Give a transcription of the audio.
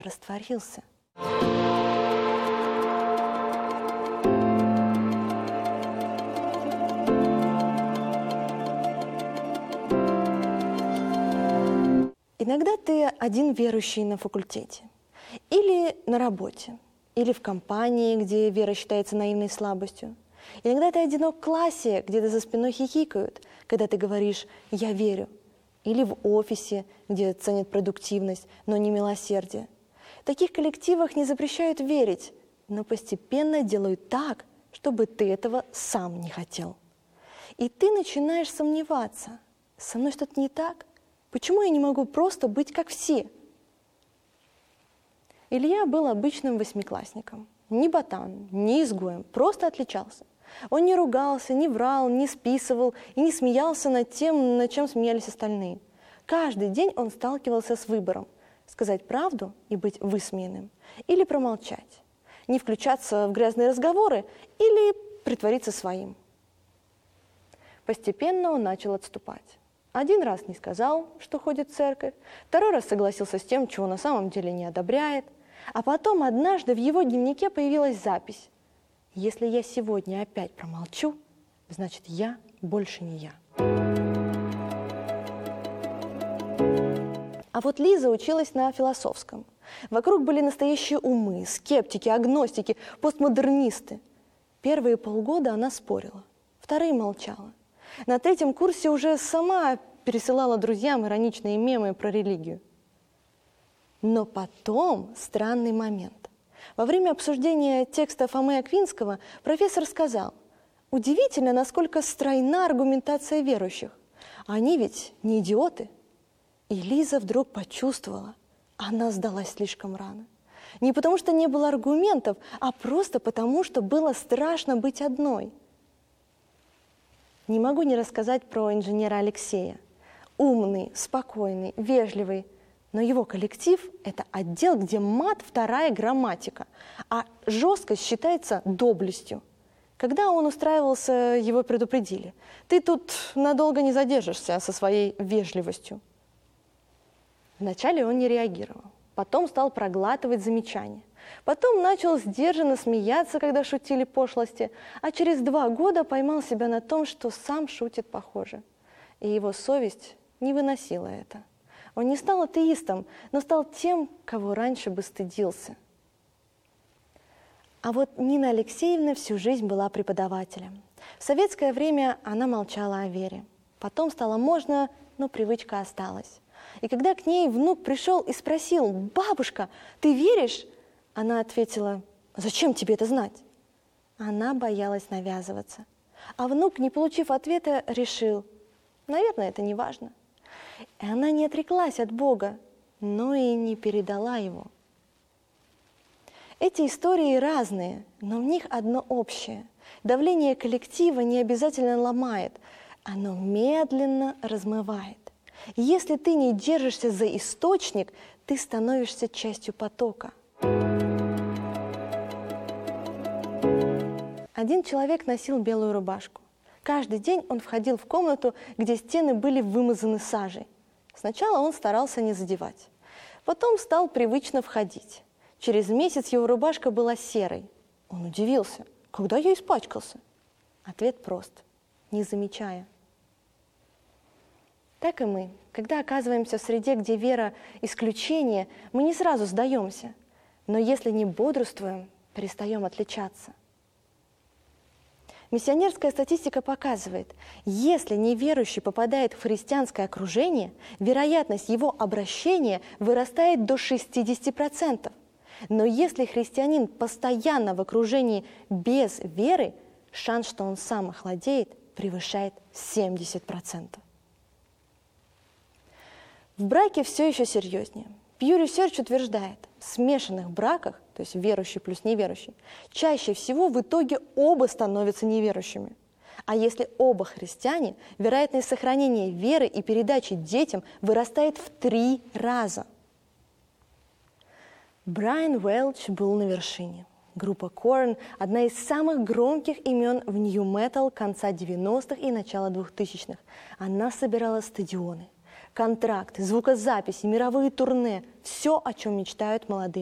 растворился. Иногда ты один верующий на факультете, или на работе, или в компании, где вера считается наивной слабостью. Иногда ты одинок в классе, где-то за спиной хихикают, когда ты говоришь «я верю», или в офисе, где ценят продуктивность, но не милосердие. В таких коллективах не запрещают верить, но постепенно делают так, чтобы ты этого сам не хотел. И ты начинаешь сомневаться. Со мной что-то не так? Почему я не могу просто быть как все? Илья был обычным восьмиклассником. Ни ботан, ни изгоем, просто отличался. Он не ругался, не врал, не списывал и не смеялся над тем, над чем смеялись остальные. Каждый день он сталкивался с выбором – сказать правду и быть высмеянным, или промолчать, не включаться в грязные разговоры или притвориться своим. Постепенно он начал отступать. Один раз не сказал, что ходит в церковь, второй раз согласился с тем, чего на самом деле не одобряет, а потом однажды в его дневнике появилась запись: «Если я сегодня опять промолчу, значит, я больше не я». А вот Лиза училась на философском. Вокруг были настоящие умы, скептики, агностики, постмодернисты. Первые полгода она спорила, вторые молчала. На третьем курсе уже сама пересылала друзьям ироничные мемы про религию. Но потом странный момент. Во время обсуждения текста Фомы Аквинского профессор сказал: «Удивительно, насколько стройна аргументация верующих. Они ведь не идиоты». И Лиза вдруг почувствовала, она сдалась слишком рано. Не потому что не было аргументов, а просто потому, что было страшно быть одной. Не могу не рассказать про инженера Алексея. Умный, спокойный, вежливый. Но его коллектив – это отдел, где мат – вторая грамматика, а жесткость считается доблестью. Когда он устраивался, его предупредили: «Ты тут надолго не задержишься со своей вежливостью». Вначале он не реагировал, потом стал проглатывать замечания. Потом начал сдержанно смеяться, когда шутили пошлости, а через 2 года поймал себя на том, что сам шутит похоже. И его совесть не выносила это. Он не стал атеистом, но стал тем, кого раньше бы стыдился. А вот Нина Алексеевна всю жизнь была преподавателем. В советское время она молчала о вере. Потом стало можно, но привычка осталась. И когда к ней внук пришел и спросил: «Бабушка, ты веришь?» Она ответила: «Зачем тебе это знать?» Она боялась навязываться. А внук, не получив ответа, решил: «Наверное, это не важно». И она не отреклась от Бога, но и не передала его. Эти истории разные, но в них одно общее. Давление коллектива не обязательно ломает, оно медленно размывает. Если ты не держишься за источник, ты становишься частью потока. Один человек носил белую рубашку. Каждый день он входил в комнату, где стены были вымазаны сажей. Сначала он старался не задевать. Потом стал привычно входить. Через месяц его рубашка была серой. Он удивился: «Когда я испачкался?» Ответ прост: не замечая. Так и мы. Когда оказываемся в среде, где вера – исключение, мы не сразу сдаемся. Но если не бодрствуем, перестаем отличаться. Миссионерская статистика показывает, если неверующий попадает в христианское окружение, вероятность его обращения вырастает до 60%. Но если христианин постоянно в окружении без веры, шанс, что он сам охладеет, превышает 70%. В браке все еще серьезнее. Pew Research утверждает, в смешанных браках, то есть верующий плюс неверующий, чаще всего в итоге оба становятся неверующими. А если оба христиане, вероятность сохранения веры и передачи детям вырастает в 3 раза. Брайан Уэлч был на вершине. Группа Korn – одна из самых громких имен в нью-метал конца 90-х и начала 2000-х. Она собирала стадионы. контракты, звукозаписи, мировые турне – все, о чем мечтают молодые